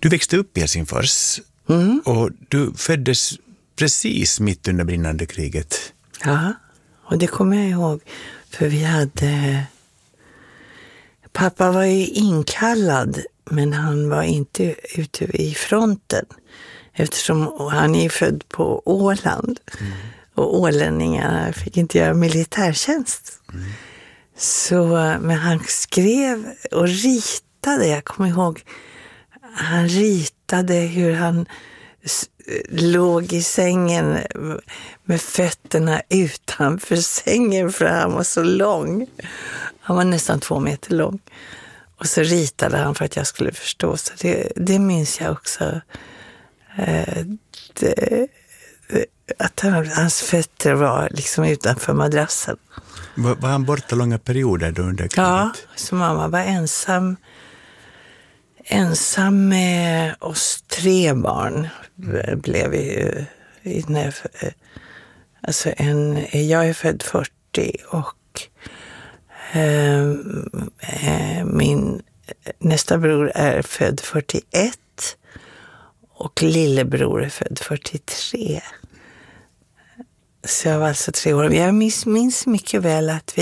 Du växte upp i Helsingfors och du föddes precis mitt under brinnande kriget. Ja, och det kommer jag ihåg. För vi hade... Pappa var ju inkallad, men han var inte ute i fronten. Eftersom han är född på Åland. Och ålänningarna fick inte göra militärtjänst. Så, men han skrev och ritade. Jag kommer ihåg, han ritade hur han låg i sängen med fötterna utanför sängen för han var så lång. Han var nästan 2 meter lång. Och så ritade han för att jag skulle förstå. Så det minns jag också. Att hans fötter var liksom utanför madrassen. Var han borta långa perioder då under kriget? Ja, så mamma var ensam med oss 3 barn. Blev vi alltså jag är född 40 och min nästa bror är född 41 och lillebror är född 43. Så jag var alltså 3 år. Jag minns mycket väl att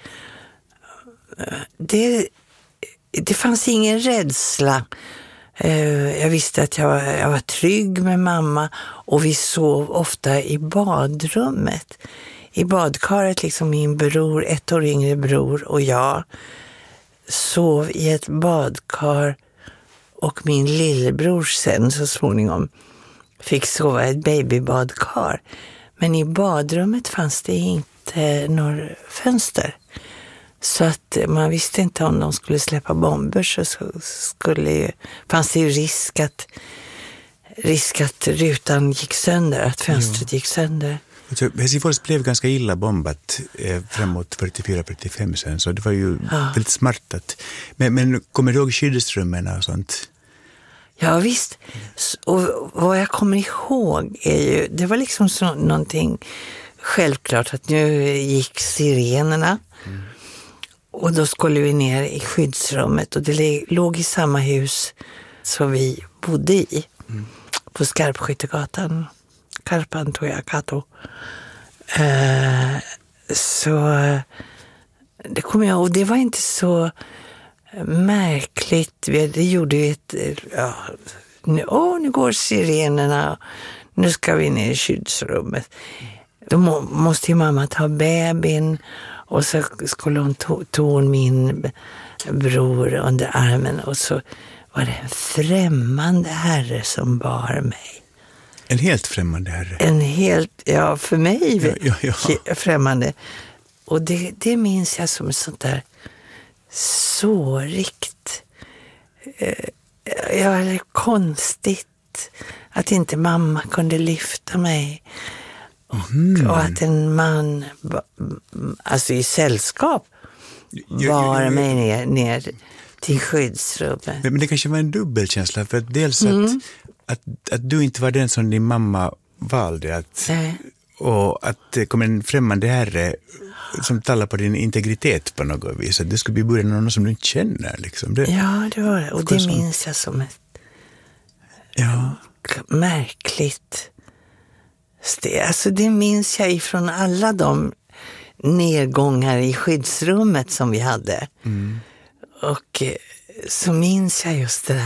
det fanns ingen rädsla. Jag visste att jag var trygg med mamma och vi sov ofta i badrummet. I badkaret liksom min bror, 1 år yngre bror och jag sov i ett badkar och min lillebror sen så småningom fick sova i ett babybadkar. Men i badrummet fanns det inte några fönster. Så att man visste inte om de skulle släppa bomber så fanns det ju risk att rutan gick sönder, att fönstret gick sönder. Alltså, Helsingfors blev ganska illa bombat framåt 44-45 sen, så det var ju väldigt smart. Men kommer du ihåg skyddsrummen och sånt? Ja visst, och vad jag kommer ihåg är ju, det var liksom någonting självklart att nu gick sirenerna och då skulle vi ner i skyddsrummet och det låg i samma hus som vi bodde i på Skarpskyttegatan, Karpan tror jag, Kato. Så det kommer jag ihåg, det var inte så märkligt. Det gjorde ju nu går sirenerna, nu ska vi ner i skyddsrummet. Då måste ju mamma ta bebin och så skulle hon ta min bror under armen och så var det en främmande herre som bar mig. En helt främmande herre? För mig ja. främmande. Och det minns jag som sånt där sårigt. Konstigt att inte mamma kunde lyfta mig. Och att en man, alltså i sällskap, bar mig ner till skyddsrummet. Men det kanske var en dubbelkänsla, för att dels att du inte var den som din mamma valde, och att det kom en främmande herre som talar på din integritet på något vis. Att det skulle bli början någon som du inte känner. Liksom. Ja, det var det. Och det minns jag som ett märkligt steg. Alltså det minns jag ifrån alla de nedgångar i skyddsrummet som vi hade. Och så minns jag just det där.